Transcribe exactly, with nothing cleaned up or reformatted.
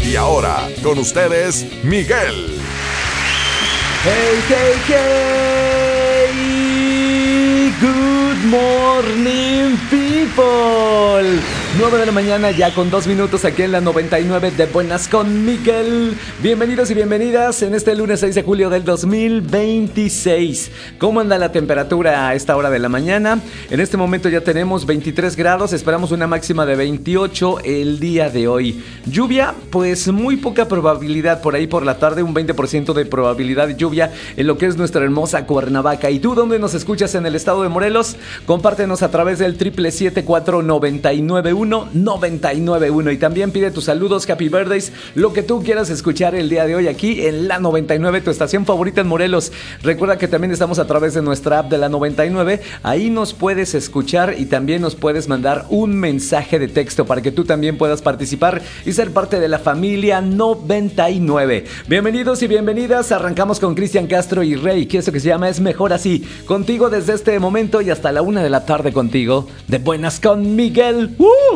Y ahora, con ustedes, Miguel. Hey, hey, hey. Good morning, people. nueve de la mañana ya con dos minutos aquí en la noventa y nueve de Buenas con Miguel. Bienvenidos y bienvenidas en este lunes seis de julio del dos mil veintiséis. ¿Cómo anda la temperatura a esta hora de la mañana? En este momento ya tenemos veintitrés grados, esperamos una máxima de veintiocho el día de hoy. Lluvia, pues muy poca probabilidad por ahí por la tarde, un veinte por ciento de probabilidad de lluvia en lo que es nuestra hermosa Cuernavaca. ¿Y tú dónde nos escuchas en el estado de Morelos? Compártenos a través del triple siete cuatro noventa y nueve uno noventa y nueve uno y también pide tus saludos, happy birthdays, lo que tú quieras escuchar el día de hoy aquí en la noventa y nueve, tu estación favorita en Morelos. Recuerda que también estamos a través de nuestra app de la noventa y nueve, ahí nos puedes escuchar y también nos puedes mandar un mensaje de texto para que tú también puedas participar y ser parte de la familia noventa y nueve. Bienvenidos y bienvenidas, arrancamos con Cristian Castro y Rey, que eso que se llama Es Mejor Así, contigo desde este momento y hasta la una de la tarde contigo, de Buenas con Miguel. ¡Uh!